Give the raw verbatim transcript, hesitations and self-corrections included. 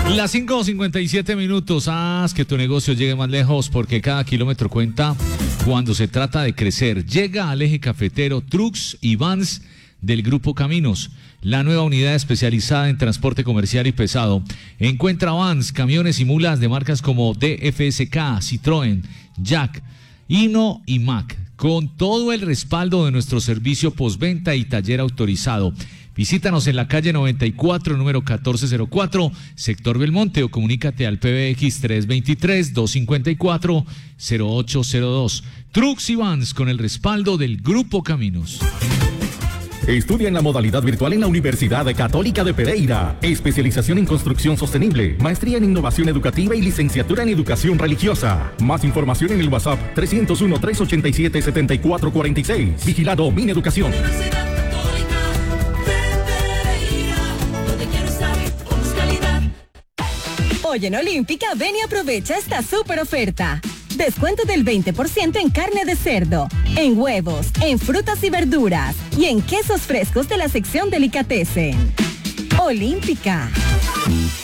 Las cinco cincuenta y siete minutos. Haz que tu negocio llegue más lejos porque cada kilómetro cuenta cuando se trata de crecer. Llega al eje cafetero Trucks y Vans del Grupo Caminos, la nueva unidad especializada en transporte comercial y pesado. Encuentra vans, camiones y mulas de marcas como D F S K, Citroën, Jack, Hino y Mack, con todo el respaldo de nuestro servicio postventa y taller autorizado. Visítanos en la calle noventa y cuatro, número catorce cero cuatro, sector Belmonte, o comunícate al P B X tres dos tres, dos cinco cuatro, cero ocho cero dos. Trucks y Vans con el respaldo del Grupo Caminos. Estudia en la modalidad virtual en la Universidad Católica de Pereira. Especialización en construcción sostenible, maestría en innovación educativa y licenciatura en educación religiosa. Más información en el WhatsApp tres cero uno, tres ocho siete, siete cuatro cuatro seis. Vigilado Mineducación. Hoy en Olímpica, ven y aprovecha esta súper oferta. Descuento del veinte por ciento en carne de cerdo, en huevos, en frutas y verduras y en quesos frescos de la sección Delicatessen. Olímpica.